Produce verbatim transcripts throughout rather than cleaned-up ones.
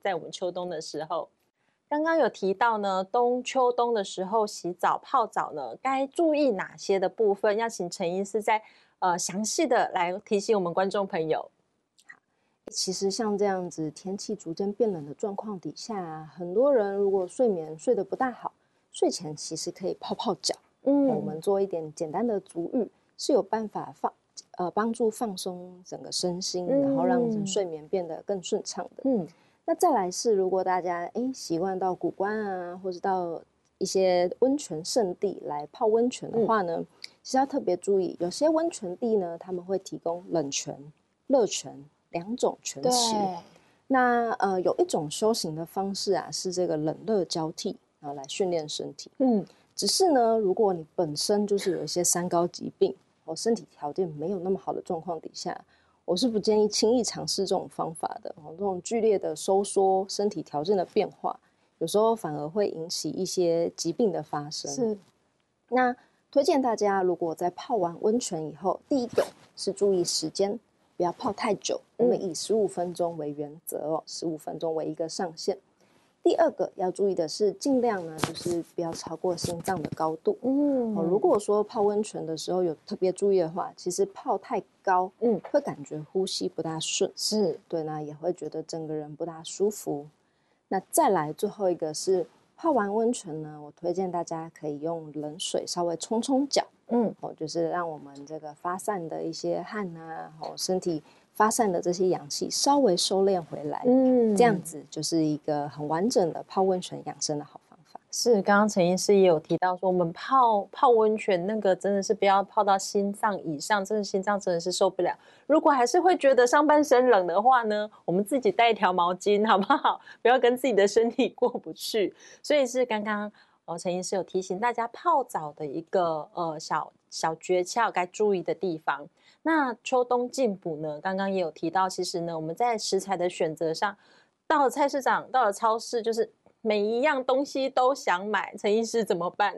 在我们秋冬的时候。刚刚有提到呢，冬秋冬的时候洗澡泡澡呢，该注意哪些的部分？要请陈医师再呃详细的来提醒我们观众朋友。 其实像这样子天气逐渐变冷的状况底下啊，很多人如果睡眠睡得不大好，睡前其实可以泡泡脚，嗯，我们做一点简单的足浴，是有办法放呃帮助放松整个身心，嗯，然后让睡眠变得更顺畅的。嗯，那再来是如果大家哎习惯到谷关啊，或是到一些温泉圣地来泡温泉的话呢，嗯，其实要特别注意，有些温泉地呢，他们会提供冷泉、热泉两种泉池。那呃有一种修行的方式啊，是这个冷热交替，然后来训练身体。嗯，只是呢，如果你本身就是有一些三高疾病，或身体条件没有那么好的状况底下，我是不建议轻易尝试这种方法的。这种剧烈的收缩，身体条件的变化，有时候反而会引起一些疾病的发生。是，那推荐大家，如果在泡完温泉以后，第一个是注意时间，不要泡太久，我们以十五分钟为原则哦，十五分钟为一个上限。第二个要注意的是，尽量呢就是不要超过心脏的高度。嗯、哦，如果说泡温泉的时候有特别注意的话，其实泡太高，嗯，会感觉呼吸不大顺，是对呢，也会觉得整个人不大舒服。那再来最后一个是泡完温泉呢，我推荐大家可以用冷水稍微冲冲脚，嗯，哦，就是让我们这个发散的一些汗啊，哦，身体发散的这些氧气稍微收敛回来，嗯，这样子就是一个很完整的泡温泉养生的好方法。 是，刚刚陈医师也有提到说，我们泡泡温泉那个真的是不要泡到心脏以上，真的心脏真的是受不了。如果还是会觉得上半身冷的话呢，我们自己带一条毛巾好不好？不要跟自己的身体过不去。所以是刚刚呃陈医师有提醒大家泡澡的一个呃小小诀窍，该注意的地方。那秋冬进补呢，刚刚也有提到，其实呢我们在食材的选择上，到了菜市场，到了超市，就是每一样东西都想买，陈医师怎么办？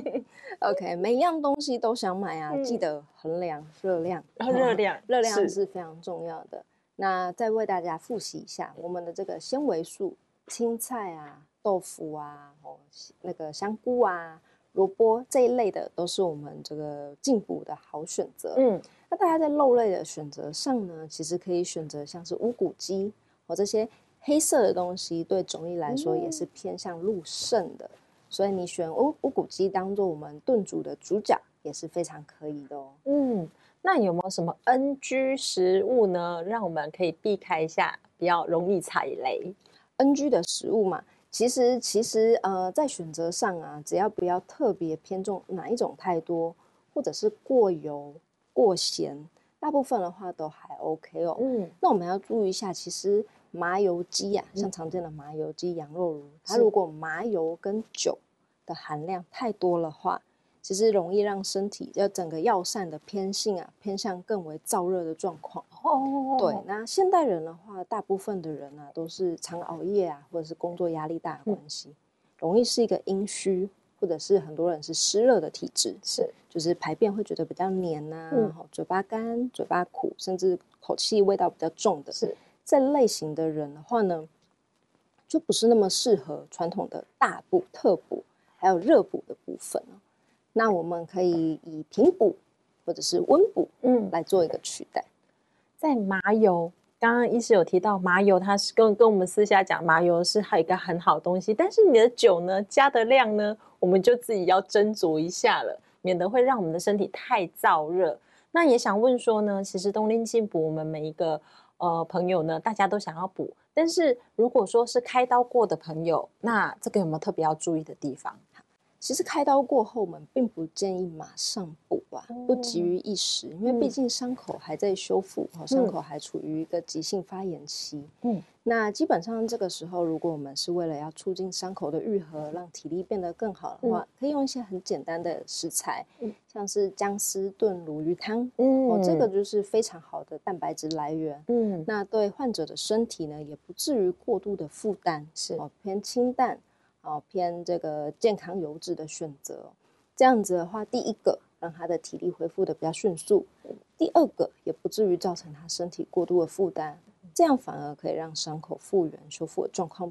OK， 每一样东西都想买啊，嗯、记得衡量热量， 热量， 热量是非常重要的。那再为大家复习一下，我们的这个纤维素，青菜啊、豆腐啊、哦那个香菇啊、萝卜这一类的，都是我们这个进补的好选择。嗯，那大家在肉类的选择上呢，其实可以选择像是乌骨鸡或这些黑色的东西，对中医来说也是偏向入肾的。嗯，所以你选乌乌骨鸡当做我们炖煮的主角也是非常可以的哦。 嗯，那有没有什么 N G 食物呢，让我们可以避开一下，比较容易踩雷 ？N G 的食物嘛，其实其实呃，在选择上啊，只要不要特别偏重哪一种太多，或者是过油、过咸，大部分的话都还 OK 哦。嗯，那我们要注意一下，其实麻油鸡啊，像常见的麻油鸡、羊肉炉，它如果麻油跟酒的含量太多的话，其实容易让身体要整个药膳的偏性啊，偏向更为燥热的状况。哦，对，那现代人的话，大部分的人啊都是常熬夜啊，或者是工作压力大的关系，嗯、容易是一个阴虚，或者是很多人是湿热的体质，是就是排便会觉得比较黏啊，嗯、嘴巴干、嘴巴苦，甚至口气味道比较重的，是这类型的人的话呢，就不是那么适合传统的大补、特补还有热补的部分哦。那我们可以以平补或者是温补，嗯，来做一个取代。 在麻油，刚刚医师有提到麻油，它是跟跟我们私下讲，麻油是还有一个很好的东西，但是你的酒呢，加的量呢，我们就自己要斟酌一下了，免得会让我们的身体太燥热。那也想问说呢，其实冬令进补，我们每一个呃朋友呢，大家都想要补，但是如果说是开刀过的朋友，那这个有没有特别要注意的地方？ 其实开刀过后，我们并不建议马上补啊，不急于一时，因为毕竟伤口还在修复，嗯、伤口还处于一个急性发炎期。嗯，那基本上这个时候，如果我们是为了要促进伤口的愈合，让体力变得更好的话，嗯、可以用一些很简单的食材，嗯、像是姜丝炖鲈鱼汤，嗯、哦，这个就是非常好的蛋白质来源。嗯，那对患者的身体呢，也不至于过度的负担，是哦，偏清淡。哦，偏这个健康油脂的选择，这样子的话，第一个让他的体力恢复的比较迅速，第二个也不至于造成他身体过度的负担，这样反而可以让伤口复原修复的状况